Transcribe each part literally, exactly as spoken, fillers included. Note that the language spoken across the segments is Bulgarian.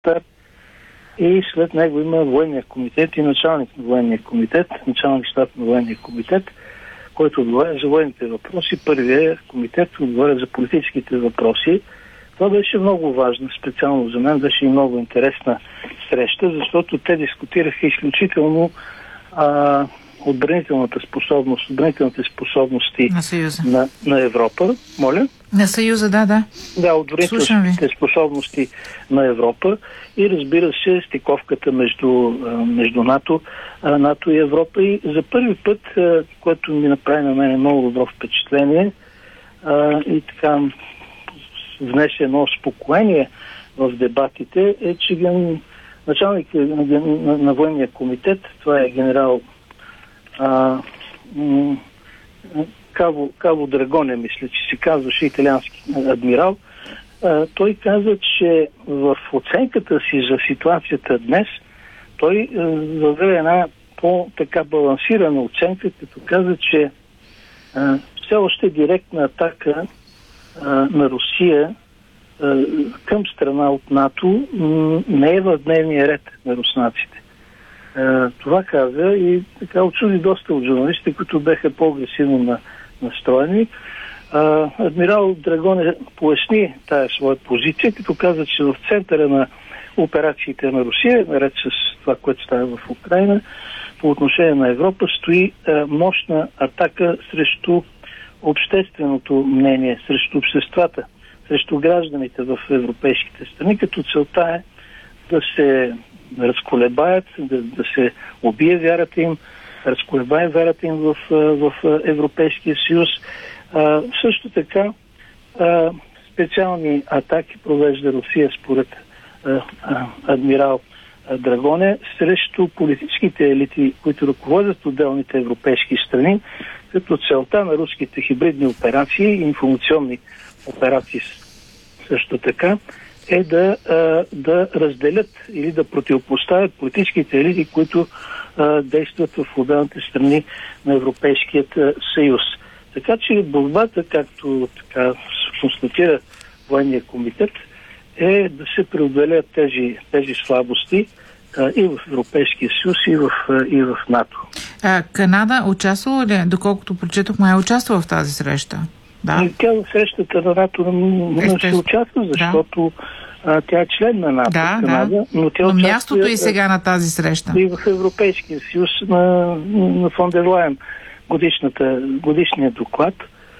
и след него има военния комитет и началник на военния комитет, началник щаб на военния комитет, който отговаря за военните въпроси. Първият комитет отговаря за политическите въпроси. Това беше много важно, специално за мен, беше и много интересна среща, защото те дискутираха изключително а, отбранителната способност, отбранителните способности на Съюза. На, на Европа. Моля? На Съюза, да, да. Да, отбранителните способности на Европа и, разбира се, стиковката между, между НАТО, НАТО и Европа. И за първи път, което ми направи на мен много добро впечатление и така внесе едно спокоение в дебатите, е, че ген... началник на, на, на военния комитет, това е генерал а, м- Каво, Каво Драгоне, мисля, че се казваше, италиански адмирал, а, той каза, че в оценката си за ситуацията днес, той а, въведе една по-така балансирана оценка, като каза, че а, все още директна атака а, на Русия а, към страна от НАТО м- не е в дневния ред на руснаците. А, това каза и така очуди доста от журналистите, които беха по-агресивно на настроени. А, адмирал Драгоне поясни тая своя позиция, като каза, че в центъра на операциите на Русия, наред с това, което става в Украина, по отношение на Европа, стои а, мощна атака срещу общественото мнение, срещу обществата, срещу гражданите в европейските страни, като целта е да се разколебаят, да, да се убие вярата им, разколебае вярата им в, в Европейския съюз. А, също така а, специални атаки провежда Русия според а, а, адмирал Драгоне срещу политическите елити, които ръководят отделните европейски страни, като целта на руските хибридни операции и информационни операции също така е да, а, да разделят или да противопоставят политическите елити, които а, действат в отделните страни на Европейският съюз. Така че борбата, както така констатира военния комитет, е да се преодолеят тези, тези слабости а, и в Европейския съюз, и в, и в НАТО. А, Канада участвала ли, доколкото прочетохме, е участвала в тази среща? Да. И тя в срещата на НАТО не се участва, защото да. а, тя е член на НАТО, да, Канада, да. но тя но участва мястото и сега на тази среща. И в Европейския съюз на, на фон дер Лайен годишната, годишния доклад.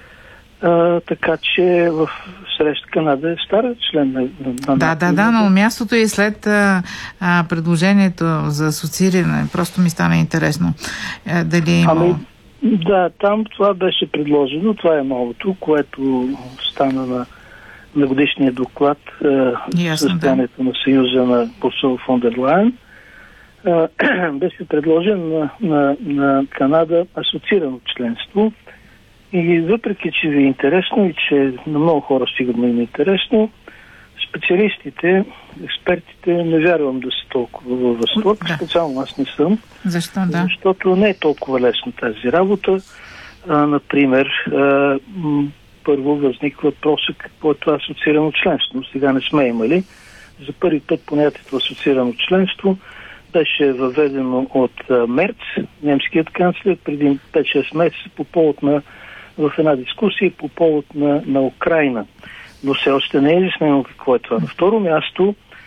А, така че в среща Канада е стара член на, на НАТО. Да, да, да, но мястото и след а, а, предложението за асоцииране, просто ми стана интересно. А, дали има... Ами, да, там това беше предложено, това е новото, което стана на, на годишния доклад а, състоянието да. на Съюза на посол фон дер Лайен. А, беше предложен на, на, на Канада асоциирано членство. И въпреки, че ви е интересно и че на много хора сигурно им е интересно, специалистите, експертите не вярвам да са толкова във възторг. Да. Специално аз не съм. Защо да? Защото не е толкова лесно тази работа. А, например, а, м- първо възниква въпроса какво е това асоциирано членство. Сега не сме имали. За първи път понятието асоциирано членство беше въведено от а, Мерц, немският канцлер, преди пет-шест месеца по повод на в една дискусия по повод на, на Украина. Но все още не е изяснено какво е това. На второ място,